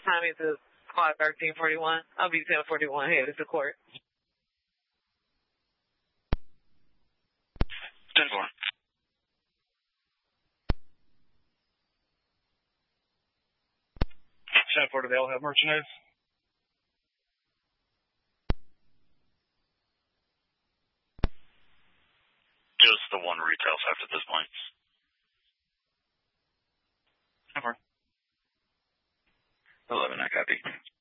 Tommy to Squad 1341. I'll be 1041 headed to court. 10-4. For do they all have merchandise? Just the one retail theft at this point. 10-4. 11, I copy.